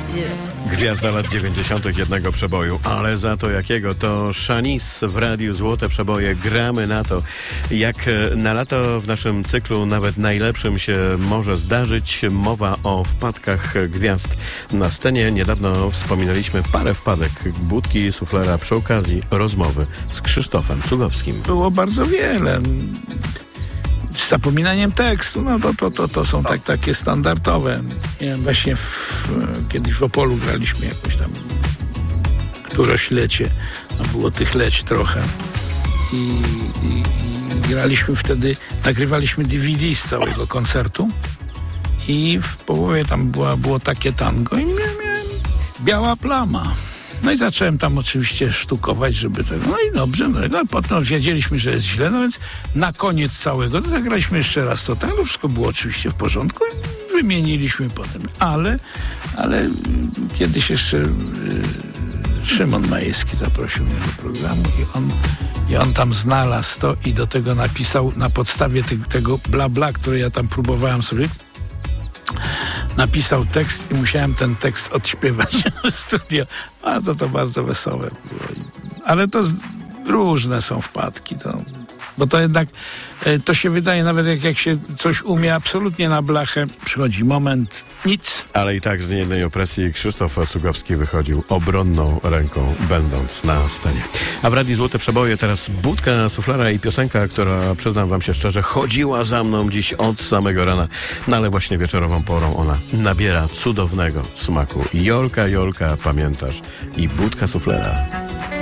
Gwiazda lat 90. jednego przeboju, ale za to jakiego? To Shanice w Radiu Złote Przeboje. Gramy na to. Jak na lato w naszym cyklu nawet najlepszym się może zdarzyć. Mowa o wpadkach gwiazd na scenie. Niedawno wspominaliśmy parę wpadek Budki, Suflera przy okazji rozmowy z Krzysztofem Cugowskim. Było bardzo wiele. Z zapominaniem tekstu, no to są takie standardowe. Nie wiem, właśnie kiedyś w Opolu graliśmy jakoś tam któreś lecie. No było tych leć trochę. I graliśmy wtedy, nagrywaliśmy DVD z całego koncertu i w połowie tam było takie tango i miałem biała plama. No i zacząłem tam oczywiście sztukować, żeby tego, no i dobrze, no potem wiedzieliśmy, że jest źle, no więc na koniec całego to zagraliśmy jeszcze raz to tak, no wszystko było oczywiście w porządku i wymieniliśmy potem, ale kiedyś jeszcze Szymon Majewski zaprosił mnie do programu i on tam znalazł to i do tego napisał na podstawie tego bla bla, który ja tam próbowałem sobie, napisał tekst i musiałem ten tekst odśpiewać w studio. To bardzo wesołe było. Ale to różne są wpadki. Bo to jednak, to się wydaje, nawet jak się coś umie absolutnie na blachę, przychodzi moment, nic. Ale i tak z niejednej opresji Krzysztof Cugowski wychodził obronną ręką, będąc na scenie. A w Radiu Złote Przeboje teraz Budka, Suflera i piosenka, która, przyznam wam się szczerze, chodziła za mną dziś od samego rana. No ale właśnie wieczorową porą ona nabiera cudownego smaku. Jolka, Jolka, pamiętasz? I Budka, Suflera.